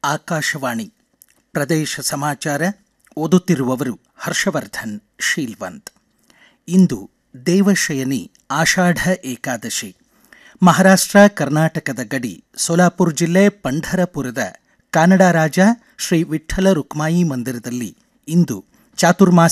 ಆಕಾಶವಾಣಿ ಪ್ರದೇಶ ಸಮಾಚಾರ ಓದುತ್ತಿರುವವರು ಹರ್ಷವರ್ಧನ್ ಶೀಲ್ವಂತ್. ಇಂದು ದೇವಶಯನಿ ಆಷಾಢ ಏಕಾದಶಿ. ಮಹಾರಾಷ್ಟ್ರ ಕರ್ನಾಟಕದ ಗಡಿ ಸೋಲಾಪುರ ಜಿಲ್ಲೆ ಪಂಢರಪುರದ ಕಾನಡ ರಾಜ ಶ್ರೀ ವಿಠ್ಠಲ ರುಕ್ಮಾಯಿ ಮಂದಿರದಲ್ಲಿ ಇಂದು ಚಾತುರ್ಮಾಸ